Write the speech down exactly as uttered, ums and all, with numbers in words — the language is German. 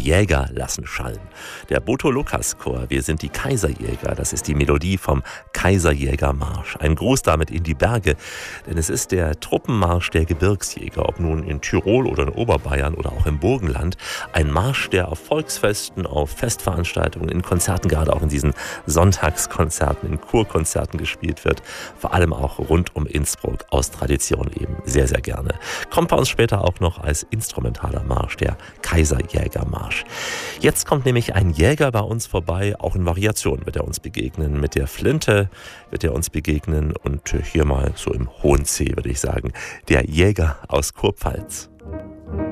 Jäger lassen schallen. Der Botho Lukas Chor, wir sind die Kaiserjäger, das ist die Melodie vom Kaiserjägermarsch. Ein Gruß damit in die Berge, denn es ist der Truppenmarsch der Gebirgsjäger, ob nun in Tirol oder in Oberbayern oder auch im Burgenland. Ein Marsch, der auf Volksfesten, auf Festveranstaltungen, in Konzerten, gerade auch in diesen Sonntagskonzerten, in Kurkonzerten gespielt wird. Vor allem auch rund um Innsbruck aus Tradition eben sehr, sehr gerne. Kommt bei uns später auch noch als instrumentaler Marsch, der Kaiserjägermarsch. Jetzt kommt nämlich ein Jäger bei uns vorbei, auch in Variationen wird er uns begegnen. Mit der Flinte wird er uns begegnen und hier mal so im hohen C, würde ich sagen, der Jäger aus Kurpfalz.